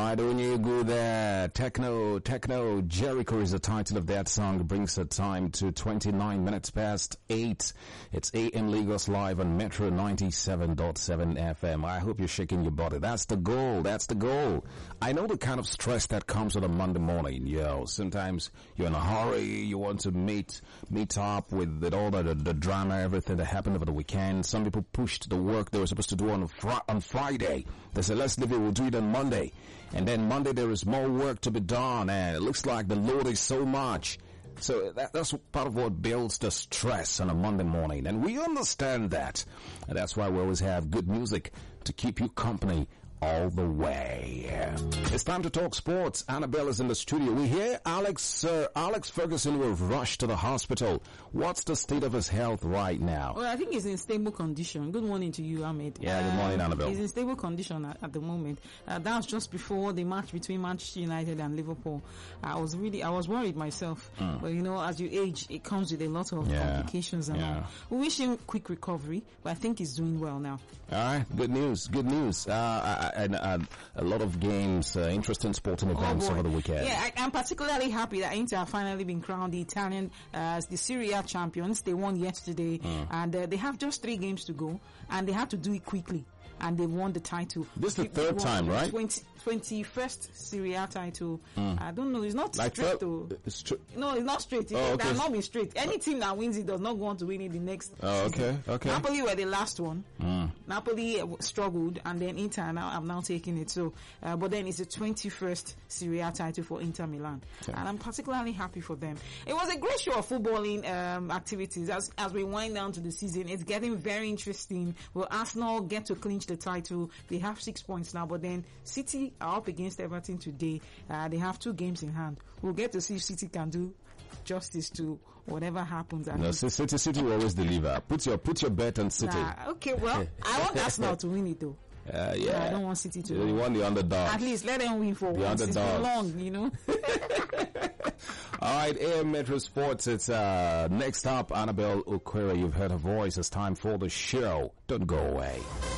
right, Onyegu there. Techno, Jericho is the title of that song. Brings the time to 29 minutes past 8. It's AM Lagos Live on Metro 97.7 FM. I hope you're shaking your body. That's the goal. I know the kind of stress that comes with a Monday morning. Sometimes you're in a hurry. You want to meet up with all the drama, everything that happened over the weekend. Some people pushed the work they were supposed to do on Friday. They said, let's leave it, we'll do it on Monday. And then Monday there is more work to be done, and it looks like the load is so much. So that's part of what builds the stress on a Monday morning. And we understand that. And that's why we always have good music to keep you company all the way. It's time to talk sports. Annabelle is in the studio. We hear Alex Ferguson will rush to the hospital. What's the state of his health right now? Well, I think he's in stable condition. Good morning to you, Ahmed. Yeah, good morning, Annabelle. He's in stable condition at the moment. That was just before the match between Manchester United and Liverpool. I was worried myself. But as you age, it comes with a lot of complications and all. We wish him quick recovery, but I think he's doing well now. All right, good news. And a lot of games, interesting sporting events over the weekend. Yeah, I'm particularly happy that Inter have finally been crowned the Italian as the Serie A champions. They won yesterday, and they have just 3 games to go, and they have to do it quickly. And they won the title. This is the third time, right? 21st Serie A title. I don't know. It's not like straight though. No, it's not straight. It has not been straight. Any team that wins it does not go on to win it the next season. Okay. Napoli were the last one. Napoli struggled, and then Inter have now taken it. So, but then it's the 21st Serie A title for Inter Milan, and I'm particularly happy for them. It was a great show of footballing activities as we wind down to the season. It's getting very interesting. Will Arsenal get to clinch the title? They have 6 points now, but then City are up against Everton today. They have 2 games in hand. We'll get to see if City can do justice to whatever happens. No, City will always deliver. Put your bet on City. Okay, well, I want Arsenal to win it though. I don't want City to win. You want the underdog. At least let them win for once. It's been long, All right, AM Metro Sports. It's next up, Annabelle Okwere. You've heard her voice. It's time for the show. Don't go away.